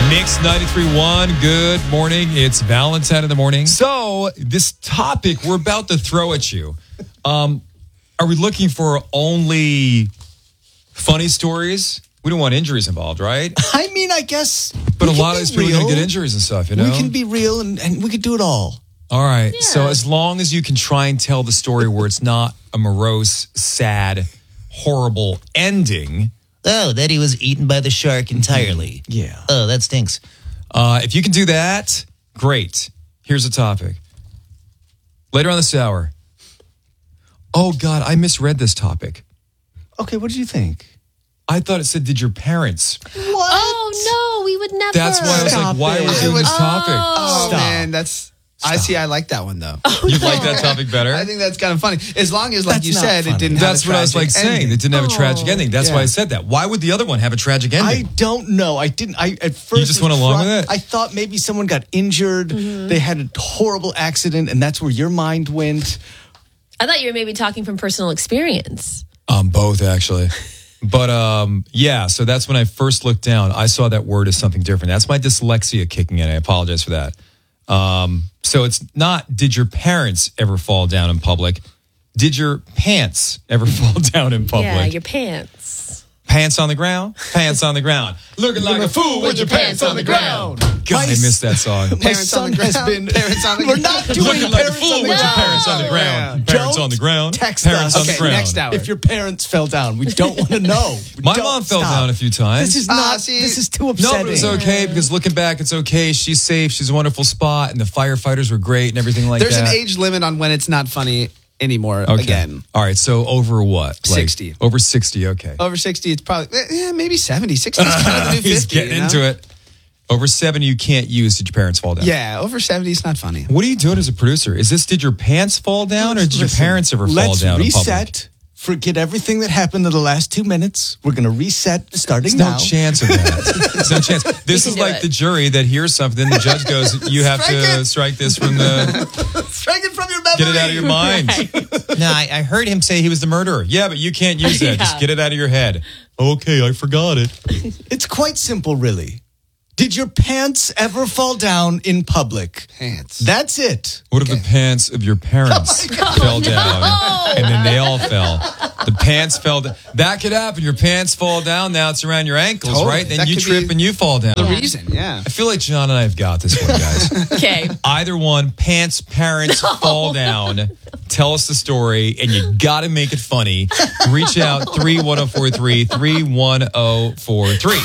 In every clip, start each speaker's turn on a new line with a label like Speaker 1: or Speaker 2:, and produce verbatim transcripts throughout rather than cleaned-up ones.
Speaker 1: Mix ninety-three point one, good morning. It's Valentine in the morning. So, this topic we're about to throw at you. Um, are we looking for only funny stories? We don't want injuries involved, right?
Speaker 2: I mean, I guess.
Speaker 1: But a lot of these people are going to get injuries and stuff, you know?
Speaker 2: We can be real and, and we can do it all.
Speaker 1: All right.
Speaker 3: Yeah.
Speaker 1: So, as long as you can try and tell the story where it's not a morose, sad, horrible ending.
Speaker 4: Oh, that he was eaten by the shark entirely.
Speaker 2: Yeah.
Speaker 4: Oh, that stinks.
Speaker 1: Uh, if you can do that, great. Here's the topic. Later on this hour. Oh, God, I misread this topic.
Speaker 2: Okay, what did you think?
Speaker 1: I thought it said, did your parents?
Speaker 2: What?
Speaker 3: Oh, no, we would never.
Speaker 1: That's why I was
Speaker 2: Stop
Speaker 1: like, why
Speaker 2: it.
Speaker 1: are we doing this topic?
Speaker 5: Oh,
Speaker 2: Stop.
Speaker 5: man, that's... I see, I like that one, though.
Speaker 1: You like that topic better?
Speaker 5: I think that's kind of funny. As long as, like
Speaker 2: That's
Speaker 5: you
Speaker 2: not
Speaker 5: said,
Speaker 2: funny.
Speaker 5: it didn't
Speaker 1: That's
Speaker 5: have a
Speaker 1: what I was like
Speaker 5: tragic
Speaker 1: saying.
Speaker 5: ending.
Speaker 1: It didn't have a tragic
Speaker 3: Oh.
Speaker 1: ending. That's
Speaker 5: Yeah.
Speaker 1: why I said that. Why would the other one have a tragic
Speaker 2: I
Speaker 1: ending?
Speaker 2: don't know. I didn't. I at first
Speaker 1: just
Speaker 2: was
Speaker 1: went along
Speaker 2: fr-
Speaker 1: with it?
Speaker 2: I thought maybe someone got injured. They had a horrible accident, and that's where your mind went.
Speaker 3: I thought you were maybe talking from personal experience.
Speaker 1: Um, both, actually. But um, yeah, so that's when I first looked down. I saw that word as something different. That's my dyslexia kicking in. I apologize for that. Um, so it's not, did your parents ever fall down in public? Did your pants ever fall down in public?
Speaker 3: Yeah, your pants.
Speaker 1: Pants on the ground? Pants on the ground. Looking like a fool with your pants on the ground. God, I missed that song.
Speaker 2: My
Speaker 5: Parents
Speaker 2: son
Speaker 5: on the
Speaker 2: has
Speaker 5: ground.
Speaker 2: been.
Speaker 5: Parents on the
Speaker 2: We're
Speaker 5: ground.
Speaker 2: not doing
Speaker 1: Looking like a
Speaker 2: parents
Speaker 1: fool
Speaker 2: on the
Speaker 1: with your
Speaker 2: ground.
Speaker 1: parents on the ground.
Speaker 2: Don't
Speaker 1: Parents on the ground.
Speaker 2: text
Speaker 1: Parents
Speaker 2: us.
Speaker 1: on the
Speaker 5: Okay,
Speaker 1: ground.
Speaker 5: next hour.
Speaker 2: If your parents fell down, we don't want to know. We
Speaker 1: My
Speaker 2: don't-
Speaker 1: mom fell
Speaker 2: stop.
Speaker 1: down a few times.
Speaker 2: This is
Speaker 5: Ah,
Speaker 2: not.
Speaker 5: see-
Speaker 2: this is too
Speaker 1: No,
Speaker 2: upsetting.
Speaker 1: but it was okay because looking back, it's okay. She's safe. She's a wonderful spot, and the firefighters were great and everything like
Speaker 5: There's
Speaker 1: that.
Speaker 5: an age limit on when it's not funny anymore,
Speaker 1: Okay.
Speaker 5: again.
Speaker 1: All right. So over what? Like,
Speaker 5: sixty.
Speaker 1: Over sixty. Okay.
Speaker 5: Over sixty, it's probably, eh, yeah, maybe seventy. sixty is kind of the new fifty.
Speaker 1: He's getting
Speaker 5: you know?
Speaker 1: into it. Over seventy, you can't use. Did your parents fall down?
Speaker 5: Yeah, over seventy is not funny.
Speaker 1: What are you doing as a producer? Is this did your pants fall down, or did your
Speaker 2: Listen,
Speaker 1: parents ever fall
Speaker 2: let's
Speaker 1: down in public?
Speaker 2: reset. Forget everything that happened in the last two minutes. We're going to reset starting
Speaker 1: There's no
Speaker 2: now.
Speaker 1: chance of that. There's no chance. This
Speaker 3: can
Speaker 1: is
Speaker 3: do
Speaker 1: like
Speaker 3: it.
Speaker 1: the jury that hears something. The judge goes, "You have
Speaker 5: Strike
Speaker 1: to
Speaker 5: it.
Speaker 1: strike this from the
Speaker 5: Strike it from your memory.
Speaker 1: get it out of your mind."
Speaker 4: No, I, I heard him say he was the murderer.
Speaker 1: Yeah, but you can't use that. Just
Speaker 3: Yeah.
Speaker 1: get it out of your head. Okay, I forgot it.
Speaker 2: It's quite simple, really. Did your pants ever fall down in public?
Speaker 5: Pants.
Speaker 2: That's it.
Speaker 1: What if the pants of your parents fell down and then they all fell? The pants fell down. That could happen. Your pants fall down. Now it's around your ankles,
Speaker 5: Totally.
Speaker 1: right? Then
Speaker 5: That
Speaker 1: you
Speaker 5: could
Speaker 1: trip
Speaker 5: be
Speaker 1: and you fall down.
Speaker 5: The reason, yeah.
Speaker 1: I feel like John and I have got this one, guys.
Speaker 3: Okay.
Speaker 1: Either one, pants, parents fall down. Tell us the story, and you got to make it funny. Reach out three one zero four three, three one zero four three.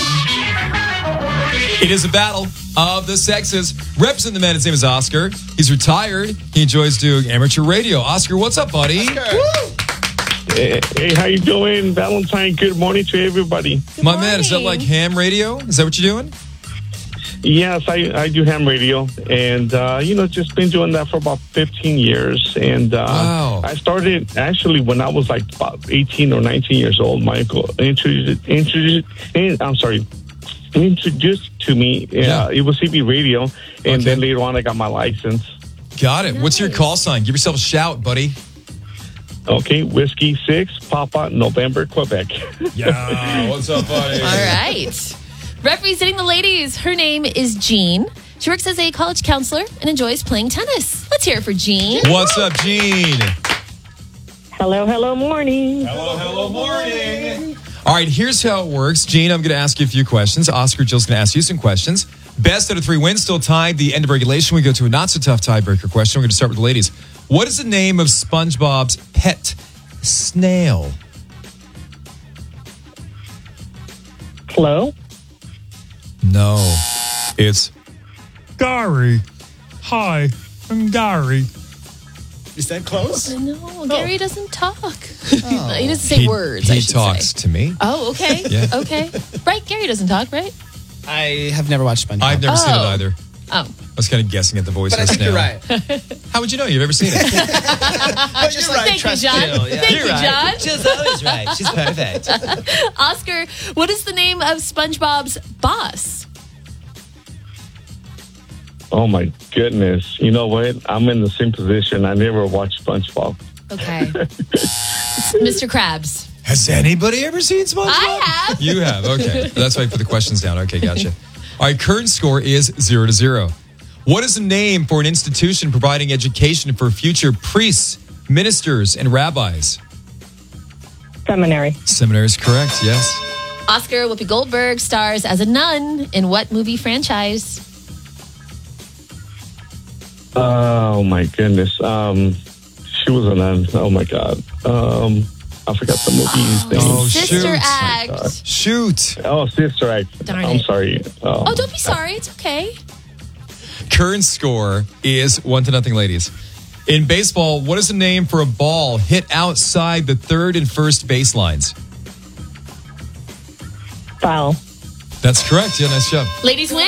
Speaker 1: It is a battle of the sexes. Representing the man, his name is Oscar. He's retired. He enjoys doing amateur radio. Oscar, what's up, buddy?
Speaker 6: Hey, hey, how you doing? Valentine, good morning to everybody.
Speaker 1: My man, is that
Speaker 3: morning.
Speaker 1: like ham radio? Is that what you're doing?
Speaker 6: Yes, I, I do ham radio, and, uh, you know, just been doing that for about fifteen years. And uh,
Speaker 1: Wow.
Speaker 6: I started, actually, when I was like about eighteen or nineteen years old. My uncle introduced, introduced I'm sorry, introduced to me, uh,
Speaker 1: Yeah.
Speaker 6: it was C B radio, and
Speaker 1: Okay.
Speaker 6: then later on I got my license.
Speaker 1: Got it. What's your
Speaker 3: Nice.
Speaker 1: call sign? Give yourself a shout, buddy.
Speaker 6: Okay, Whiskey six, Papa, November, Quebec.
Speaker 1: Yeah. What's up, buddy?
Speaker 3: All right. Representing the ladies, her name is Jean. She works as a college counselor and enjoys playing tennis. Let's hear it for Jean.
Speaker 1: What's up, Gene?
Speaker 7: Hello, hello, morning.
Speaker 1: Hello, hello, morning. All right, here's how it works. Gene, I'm going to ask you a few questions. Oscar, Jill's going to ask you some questions. Best out of three wins, still tied. The end of regulation, we go to a not-so-tough tiebreaker question. We're going to start with the ladies. What is the name of SpongeBob's pet snail?
Speaker 7: Hello?
Speaker 1: No, it's Gary. Hi, I'm Gary.
Speaker 2: Is that close?
Speaker 3: No, Gary doesn't talk. He doesn't say
Speaker 1: He,
Speaker 3: words,
Speaker 1: he
Speaker 3: I should
Speaker 1: talks
Speaker 3: say.
Speaker 1: to me.
Speaker 3: Oh, okay.
Speaker 1: Yeah.
Speaker 3: Okay. Right, Gary doesn't talk, right?
Speaker 5: I have never watched SpongeBob.
Speaker 3: Oh.
Speaker 1: I've never seen it either.
Speaker 3: Oh.
Speaker 1: I was kind of guessing at the voice
Speaker 5: But I
Speaker 1: of the
Speaker 5: think
Speaker 1: snail.
Speaker 5: you're right.
Speaker 1: How would you know? You've ever seen it?
Speaker 5: I just like
Speaker 3: Thank you,
Speaker 5: trust
Speaker 3: John.
Speaker 5: Jill, yeah.
Speaker 3: Thank
Speaker 4: You're
Speaker 3: you,
Speaker 4: right.
Speaker 3: John.
Speaker 4: She's always right. She's perfect.
Speaker 3: Oscar, what is the name of SpongeBob's boss?
Speaker 6: Oh, my goodness. You know what? I'm in the same position. I never watched SpongeBob.
Speaker 3: Okay. It's Mister Krabs.
Speaker 1: Has anybody ever seen SpongeBob?
Speaker 3: I have.
Speaker 1: You have. Okay. That's why I put the questions down. Okay, gotcha. All right, current score is zero to zero. What is the name for an institution providing education for future priests, ministers, and rabbis?
Speaker 7: Seminary.
Speaker 1: Seminary is correct, yes.
Speaker 3: Oscar Whoopi Goldberg stars as a nun in what movie franchise?
Speaker 6: Oh my goodness. Um, she was a nun. Oh my God. Um, I forgot the movie's name.
Speaker 1: Oh,
Speaker 3: Sister
Speaker 1: shoot.
Speaker 3: Act.
Speaker 1: Shoot.
Speaker 6: Oh, Sister Act.
Speaker 3: Darn
Speaker 6: I'm
Speaker 3: it.
Speaker 6: sorry. Um,
Speaker 3: Oh, don't be sorry. It's okay.
Speaker 1: Current score is one to nothing, ladies. In baseball, what is the name for a ball hit outside the third and first baselines?
Speaker 7: Foul.
Speaker 1: That's correct. Yeah, nice job.
Speaker 3: Ladies win.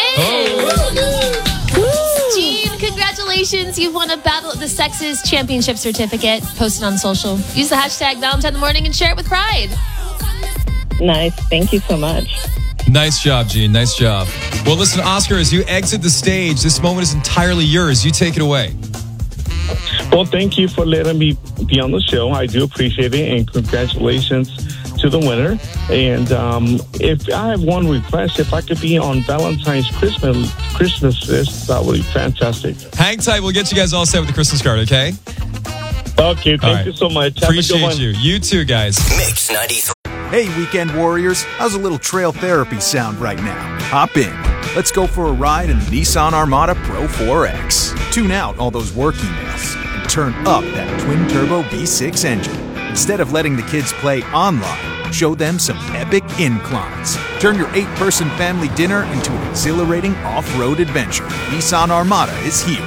Speaker 1: Oh.
Speaker 3: Gene, congratulations. You've won a Battle of the Sexes championship certificate posted on social. Use the hashtag Valentine in the Morning and share it with pride.
Speaker 7: Nice. Thank you so much.
Speaker 1: Nice job, Gene. Nice job. Well, listen, Oscar, as you exit the stage, this moment is entirely yours. You take it away.
Speaker 6: Well, thank you for letting me be on the show. I do appreciate it, and congratulations to the winner. And um, if I have one request, if I could be on Valentine's Christmas Christmas list, that would be fantastic.
Speaker 1: Hang tight. We'll get you guys all set with the Christmas card, okay?
Speaker 6: Okay, thank
Speaker 1: right.
Speaker 6: you so much. Have a good
Speaker 1: Appreciate
Speaker 6: one.
Speaker 1: you. You too, guys.
Speaker 8: Mix ninety-three.
Speaker 9: Hey, weekend warriors, how's a little trail therapy sound right now? Hop in. Let's go for a ride in the Nissan Armada Pro four X. Tune out all those work emails and turn up that twin-turbo V six engine. Instead of letting the kids play online, show them some epic inclines. Turn your eight-person family dinner into an exhilarating off-road adventure. Nissan Armada is here.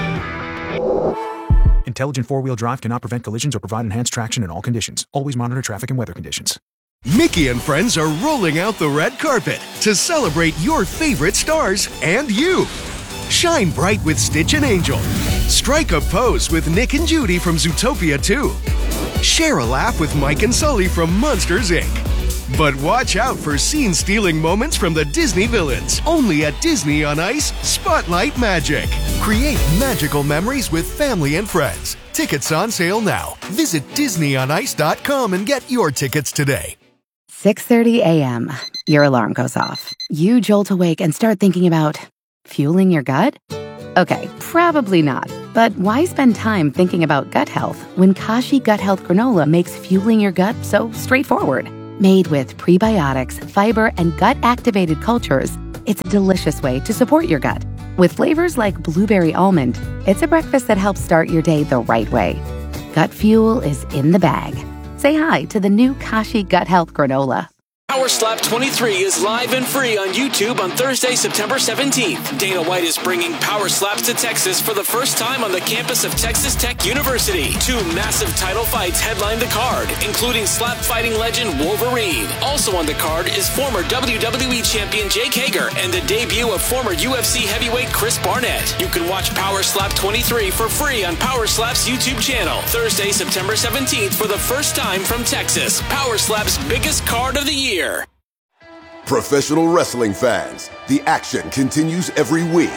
Speaker 9: Intelligent four-wheel drive cannot prevent collisions or provide enhanced traction in all conditions. Always monitor traffic and weather conditions.
Speaker 10: Mickey and friends are rolling out the red carpet to celebrate your favorite stars and you. Shine bright with Stitch and Angel. Strike a pose with Nick and Judy from Zootopia two. Share a laugh with Mike and Sully from Monsters, Incorporated. But watch out for scene-stealing moments from the Disney villains. Only at Disney on Ice, Spotlight Magic. Create magical memories with family and friends. Tickets on sale now. Visit Disney on Ice dot com and get your tickets today.
Speaker 11: six thirty a.m. Your alarm goes off. You jolt awake and start thinking about fueling your gut? Okay, probably not. But why spend time thinking about gut health when Kashi Gut Health Granola makes fueling your gut so straightforward? Made with prebiotics, fiber, and gut-activated cultures, it's a delicious way to support your gut. With flavors like blueberry almond, it's a breakfast that helps start your day the right way. Gut fuel is in the bag. Say hi to the new Kashi Gut Health Granola.
Speaker 12: Power Slap twenty-three is live and free on YouTube on Thursday, September seventeenth. Dana White is bringing Power Slaps to Texas for the first time on the campus of Texas Tech University. Two massive title fights headline the card, including slap fighting legend Wolverine. Also on the card is former W W E champion Jake Hager and the debut of former U F C heavyweight Chris Barnett. You can watch Power Slap twenty-three for free on Power Slap's YouTube channel. Thursday, September seventeenth for the first time from Texas. Power Slap's biggest card of the year.
Speaker 13: Professional wrestling fans, the action continues every week.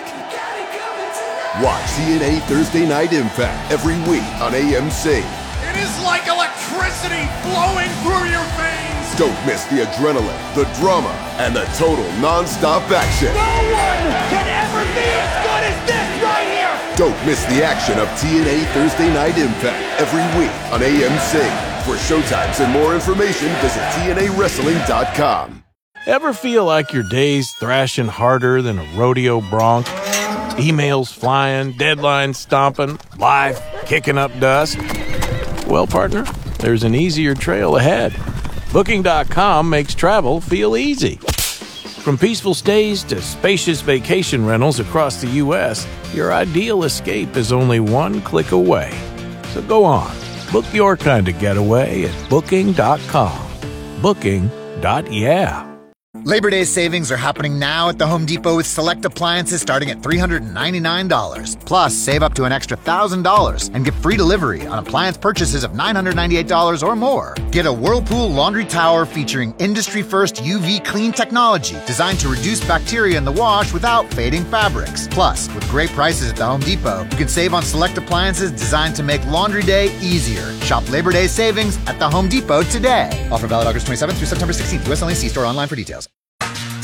Speaker 13: Watch T N A Thursday Night Impact every week on A M C.
Speaker 14: It is like electricity flowing through your veins.
Speaker 13: Don't miss the adrenaline, the drama, and the total non-stop action.
Speaker 14: No one can ever be as good as this right here.
Speaker 13: Don't miss the action of T N A Thursday Night Impact every week on A M C. For showtimes and more information, visit T N A wrestling dot com.
Speaker 15: Ever feel like your day's thrashing harder than a rodeo bronc? Emails flying, deadlines stomping, life kicking up dust? Well, partner, there's an easier trail ahead. Booking dot com makes travel feel easy. From peaceful stays to spacious vacation rentals across the U S, your ideal escape is only one click away. So go on, book your kind of getaway at Booking dot com. Booking. Yeah.
Speaker 16: Labor Day savings are happening now at the Home Depot with select appliances starting at three hundred ninety-nine dollars. Plus, save up to an extra one thousand dollars and get free delivery on appliance purchases of nine hundred ninety-eight dollars or more. Get a Whirlpool laundry tower featuring industry-first U V clean technology designed to reduce bacteria in the wash without fading fabrics. Plus, with great prices at the Home Depot, you can save on select appliances designed to make laundry day easier. Shop Labor Day savings at the Home Depot today. Offer valid August twenty-seventh through September sixteenth. U S only. See store online for details.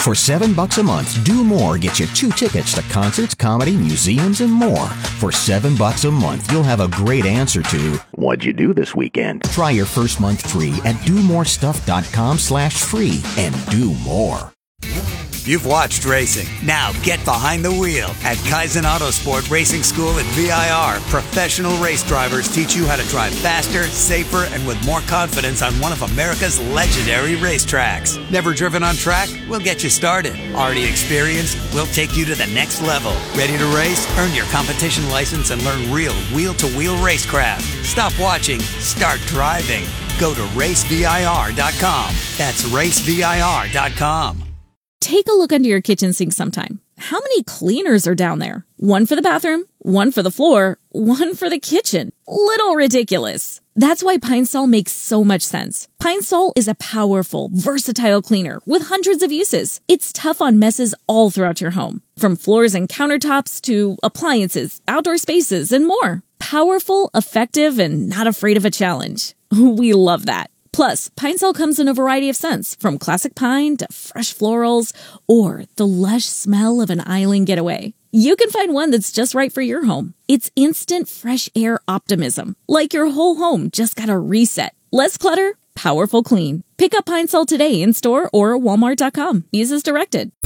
Speaker 8: For seven bucks a month, Do More gets you two tickets to concerts, comedy, museums, and more. For seven bucks a month, you'll have a great answer to, what'd you do this weekend? Try your first month free at do more stuff dot com slash free and do more.
Speaker 17: You've watched racing. Now get behind the wheel. At Kaizen Autosport Racing School at V I R, professional race drivers teach you how to drive faster, safer, and with more confidence on one of America's legendary racetracks. Never driven on track? We'll get you started. Already experienced? We'll take you to the next level. Ready to race? Earn your competition license and learn real wheel-to-wheel racecraft. Stop watching. Start driving. Go to race V I R dot com. That's race V I R dot com.
Speaker 18: Take a look under your kitchen sink sometime. How many cleaners are down there? One for the bathroom, one for the floor, one for the kitchen. Little ridiculous. That's why Pine Sol makes so much sense. Pine Sol is a powerful, versatile cleaner with hundreds of uses. It's tough on messes all throughout your home, from floors and countertops to appliances, outdoor spaces, and more. Powerful, effective, and not afraid of a challenge. We love that. Plus, Pine Sol comes in a variety of scents, from classic pine to fresh florals or the lush smell of an island getaway. You can find one that's just right for your home. It's instant fresh air optimism, like your whole home just got a reset. Less clutter, powerful clean. Pick up Pine Sol today in store or walmart dot com. Use as directed.